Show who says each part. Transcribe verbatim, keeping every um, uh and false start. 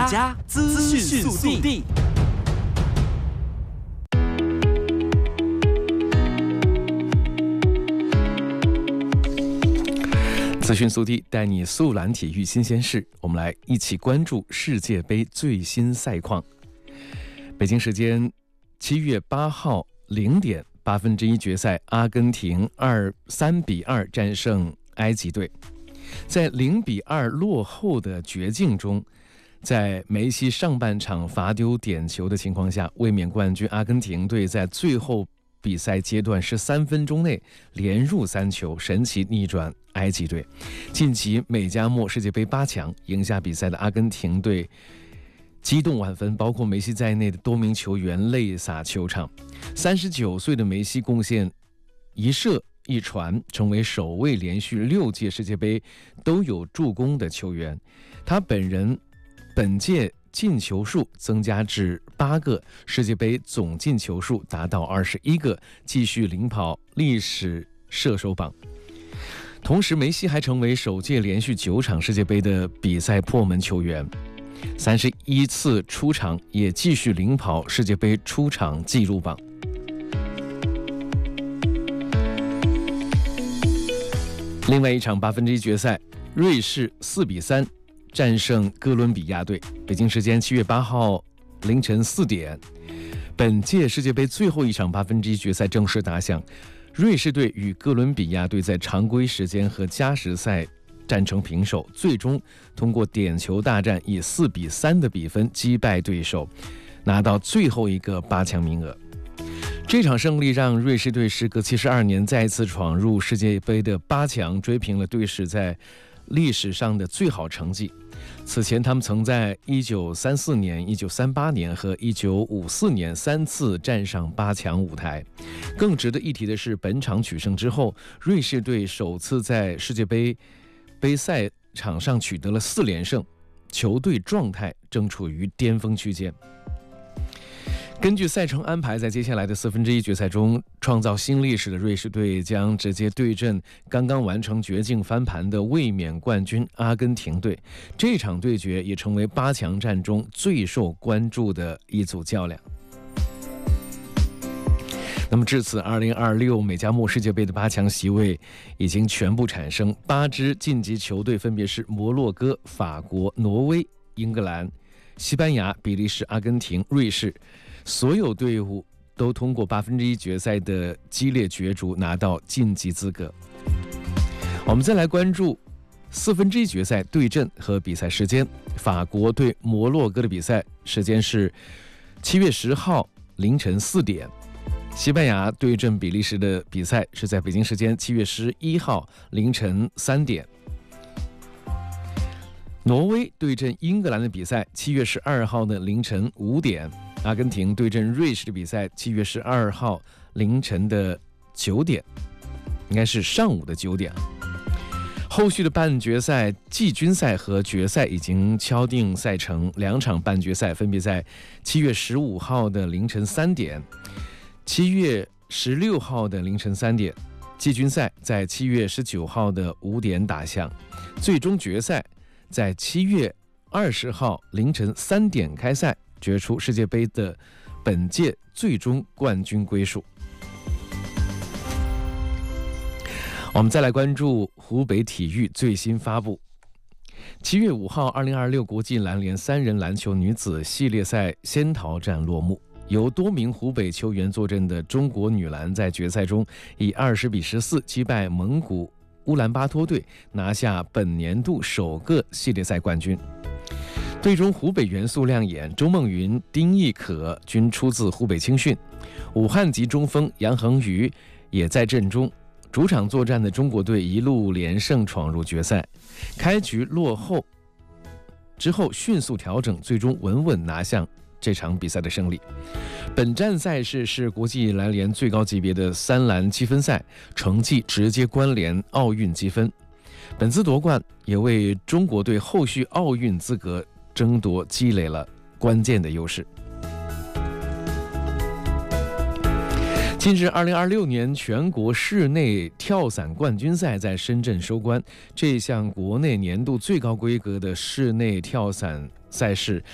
Speaker 1: 家资讯速递。资讯速递带你速览体育新鲜事，我们来一起关注世界杯最新赛况。北京时间七月八号零点，八分之一决赛，阿根廷二三比二战胜埃及队。在零比二落后的绝境中，在梅西上半场罚丢点球的情况下，卫冕冠军阿根廷队在最后比赛阶段十三分钟内连入三球，神奇逆转埃及队，晋级美加墨世界杯八强。赢下比赛的阿根廷队激动万分，包括梅西在内的多名球员泪洒球场。三十九岁的梅西贡献一射一传，成为首位连续六届世界杯都有助攻的球员。他本人本届进球数增加至八个，世界杯总进球数达到二十一个，继续领跑历史射手榜。同时，梅西还成为首届连续九场世界杯的比赛破门球员，三十一次出场，也继续领跑世界杯出场纪录榜。另外一场八分之一决赛，瑞士四比三战胜哥伦比亚队。北京时间七月八号凌晨四点，本届世界杯最后一场八分之一决赛正式打响。瑞士队与哥伦比亚队在常规时间和加时赛战成平手，最终通过点球大战以四比三的比分击败对手，拿到最后一个八强名额。这场胜利让瑞士队时隔七十二年再次闯入世界杯的八强，追平了队史在历史上的最好成绩。此前他们曾在一九三四年、一九三八年和一九五四年三次站上八强舞台。更值得一提的是，本场取胜之后，瑞士队首次在世界杯杯赛场上取得了四连胜，球队状态正处于巅峰区间。根据赛程安排，在接下来的四分之一决赛中，创造新历史的瑞士队将直接对阵刚刚完成绝境翻盘的卫冕冠军阿根廷队。这场对决也成为八强战中最受关注的一组较量。那么至此，二零二六美加墨世界杯的八强席位已经全部产生，八支晋级球队分别是摩洛哥、法国、挪威、英格兰、西班牙、比利时、阿根廷、瑞士。所有队伍都通过八分之一决赛的激烈角逐拿到晋级资格。我们再来关注四分之一决赛对阵和比赛时间。法国对摩洛哥的比赛时间是七月十号凌晨四点，西班牙对阵比利时的比赛是在北京时间七月十一号凌晨三点。挪威对阵英格兰的比赛七月十二号的凌晨五点。阿根廷对阵瑞士的比赛七月十二号凌晨的九点，应该是上午的九点。后续的半决赛、季军赛和决赛已经敲定赛程，两场半决赛分别在七月十五号的凌晨三点，七月十六号的凌晨三点，季军赛在七月十九号的五点打响，最终决赛在七月二十号凌晨三点开赛，决出世界杯的本届最终冠军归属。我们再来关注湖北体育最新发布。七月五号，二零二六国际篮联三人篮球女子系列赛仙桃站落幕。由多名湖北球员坐镇的中国女篮在决赛中以二十比十四击败蒙古乌兰巴托队，拿下本年度首个系列赛冠军。队中湖北元素亮眼，周梦云、丁亦可均出自湖北青训，武汉籍中锋杨恒宇也在阵中。主场作战的中国队一路连胜闯入决赛，开局落后之后迅速调整，最终稳稳拿下这场比赛的胜利。本站赛事是国际篮联最高级别的三篮积分赛，成绩直接关联奥运积分。本次夺冠也为中国队后续奥运资格争夺积累了关键的优势。近日，二零二六年全国室内跳伞冠军赛在深圳收官。这项国内年度最高规格的室内跳伞赛事